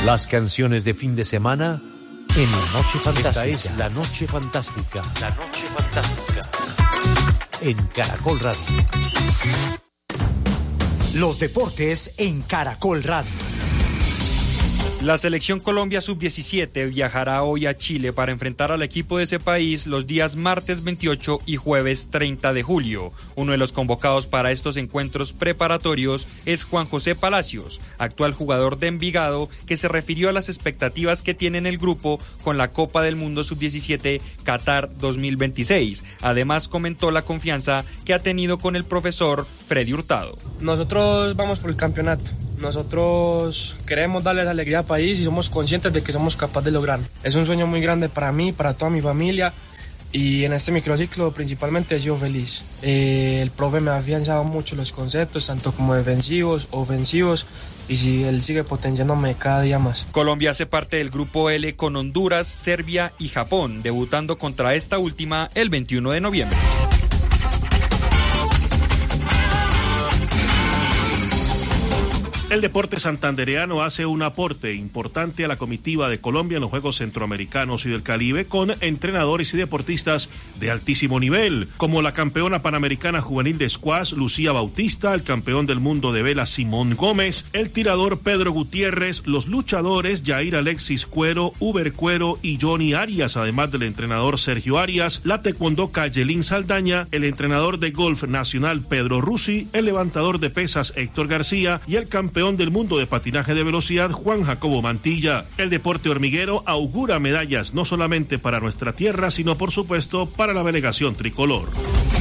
Las canciones de fin de semana en La Noche Fantástica. Esta es La Noche Fantástica. La Noche Fantástica. En Caracol Radio. Los deportes en Caracol Radio. La selección Colombia sub-17 viajará hoy a Chile para enfrentar al equipo de ese país los días martes 28 y jueves 30 de julio. Uno de los convocados para estos encuentros preparatorios es Juan José Palacios, actual jugador de Envigado, que se refirió a las expectativas que tiene en el grupo con la Copa del Mundo sub-17 Qatar 2026. Además, comentó la confianza que ha tenido con el profesor Freddy Hurtado. Nosotros vamos por el campeonato. Nosotros queremos darles alegría al país y somos conscientes de que somos capaces de lograrlo. Es un sueño muy grande para mí, para toda mi familia, y en este microciclo principalmente he sido feliz. El profe me ha afianzado mucho los conceptos, tanto como defensivos, ofensivos, y si él sigue potenciándome cada día más. Colombia hace parte del grupo L con Honduras, Serbia y Japón, debutando contra esta última el 21 de noviembre. El deporte santandereano hace un aporte importante a la comitiva de Colombia en los Juegos Centroamericanos y del Caribe con entrenadores y deportistas de altísimo nivel, como la campeona panamericana juvenil de squash Lucía Bautista, el campeón del mundo de vela Simón Gómez, el tirador Pedro Gutiérrez, los luchadores Yair Alexis Cuero, Uber Cuero y Johnny Arias, además del entrenador Sergio Arias, la taekwondoca Yelín Saldaña, el entrenador de golf nacional Pedro Rusi, el levantador de pesas Héctor García y el campeón del mundo de patinaje de velocidad Juan Jacobo Mantilla. El deporte hormiguero augura medallas no solamente para nuestra tierra, sino por supuesto para la delegación tricolor.